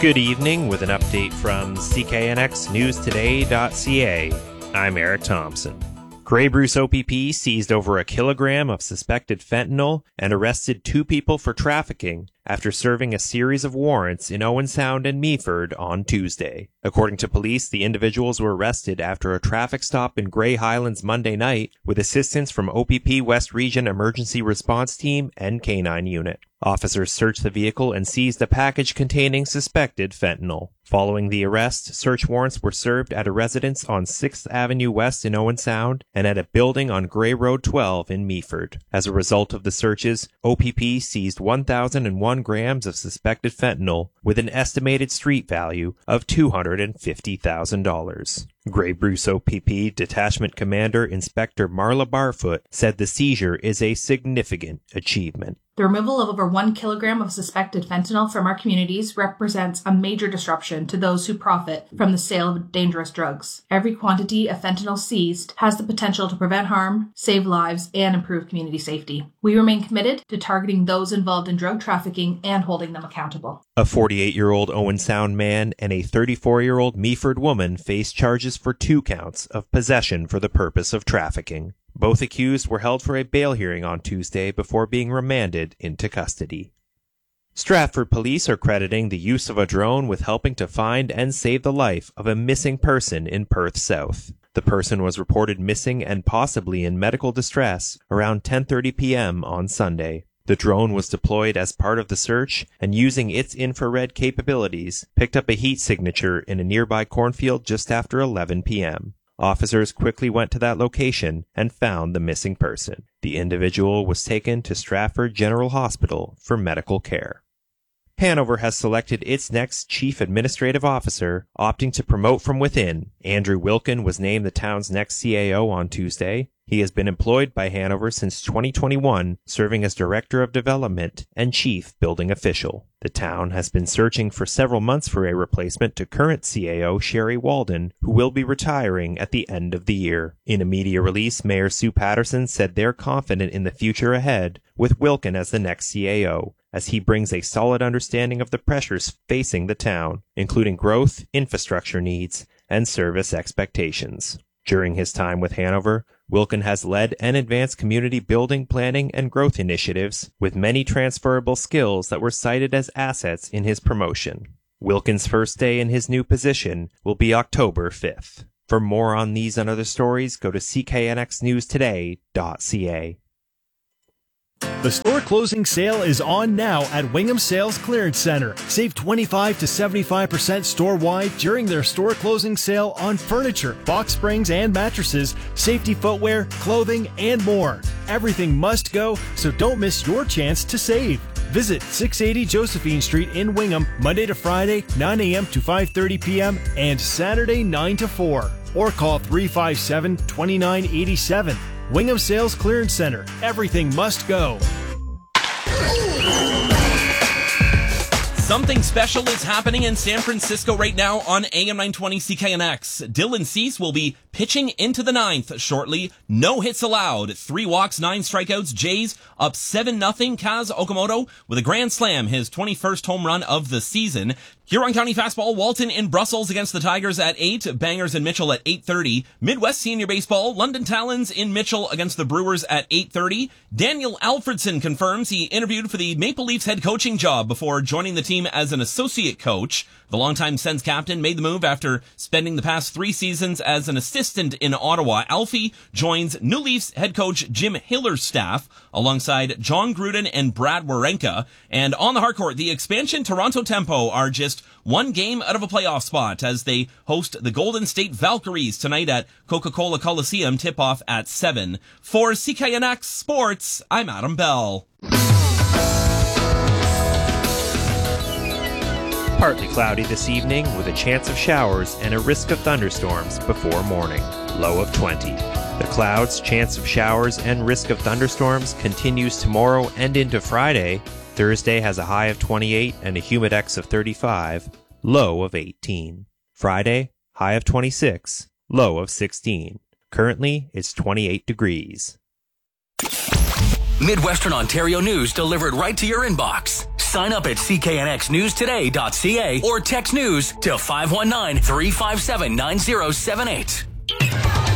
Good evening with an update from CKNXNewsToday.ca. I'm Eric Thompson. Grey Bruce OPP seized over a kilogram of suspected fentanyl and arrested 2 people for trafficking after serving a series of warrants in Owen Sound and Meaford on Tuesday. According to police, the individuals were arrested after a traffic stop in Grey Highlands Monday night with assistance from OPP West Region Emergency Response Team and K-9 Unit. Officers searched the vehicle and seized a package containing suspected fentanyl. Following the arrest, search warrants were served at a residence on 6th Avenue West in Owen Sound and at a building on Grey Road 12 in Meaford. As a result of the searches, OPP seized 1,001 grams of suspected fentanyl with an estimated street value of $250,000. Grey Bruce OPP Detachment Commander Inspector Marla Barfoot said the seizure is a significant achievement. The removal of over 1 kilogram of suspected fentanyl from our communities represents a major disruption to those who profit from the sale of dangerous drugs. Every quantity of fentanyl seized has the potential to prevent harm, save lives, and improve community safety. We remain committed to targeting those involved in drug trafficking and holding them accountable. A 48-year-old Owen Sound man and a 34-year-old Meaford woman face charges for 2 counts of possession for the purpose of trafficking. Both accused were held for a bail hearing on Tuesday before being remanded into custody. Stratford police are crediting the use of a drone with helping to find and save the life of a missing person in Perth South. The person was reported missing and possibly in medical distress around 10:30 p.m. on Sunday. The drone was deployed as part of the search and, using its infrared capabilities, picked up a heat signature in a nearby cornfield just after 11 p.m. Officers quickly went to that location and found the missing person. The individual was taken to Stratford General Hospital for medical care. Hanover has selected its next chief administrative officer, opting to promote from within. Andrew Wilkin was named the town's next CAO on Tuesday. He has been employed by Hanover since 2021, serving as Director of Development and Chief Building Official. The town has been searching for several months for a replacement to current CAO Sherry Walden, who will be retiring at the end of the year. In a media release, Mayor Sue Patterson said they're confident in the future ahead with Wilkin as the next CAO, as he brings a solid understanding of the pressures facing the town, including growth, infrastructure needs, and service expectations. During his time with Hanover, Wilkin has led and advanced community building, planning, and growth initiatives with many transferable skills that were cited as assets in his promotion. Wilkin's first day in his new position will be October 5th. For more on these and other stories, go to cknxnewstoday.ca. The store closing sale is on now at Wingham Sales Clearance Center. Save 25 to 75% store-wide during their store closing sale on furniture, box springs and mattresses, safety footwear, clothing, and more. Everything must go, so don't miss your chance to save. Visit 680 Josephine Street in Wingham, Monday to Friday, 9 a.m. to 5:30 p.m. and Saturday, 9 to 4. Or call 357-2987. Wingham Sales Clearance Center. Everything must go. Something special is happening in San Francisco right now on AM 920 CKNX. Dylan Cease will be pitching into the 9th shortly. No hits allowed. 3 walks, 9 strikeouts. Jays up 7-0. Kaz Okamoto with a grand slam, his 21st home run of the season. Huron County Fastball, Walton in Brussels against the Tigers at 8. Bangers in Mitchell at 8:30. Midwest Senior Baseball, London Talons in Mitchell against the Brewers at 8:30. Daniel Alfredson confirms he interviewed for the Maple Leafs head coaching job before joining the team as an associate coach. The longtime Sens captain made the move after spending the past 3 seasons as an assistant in Ottawa. Alfie joins New Leafs head coach Jim Hiller's staff alongside John Gruden and Brad Warenka. And on the hardcourt, the expansion Toronto Tempo are just 1 game out of a playoff spot as they host the Golden State Valkyries tonight at Coca-Cola Coliseum, tip-off at 7. For CKNX Sports, I'm Adam Bell. Partly cloudy this evening with a chance of showers and a risk of thunderstorms before morning. Low of 20. The clouds, chance of showers, and risk of thunderstorms continues tomorrow and into Friday. Thursday has a high of 28 and a humidex of 35, low of 18. Friday, high of 26, low of 16. Currently, it's 28 degrees. Midwestern Ontario news delivered right to your inbox. Sign up at cknxnewstoday.ca or text news to 519-357-9078.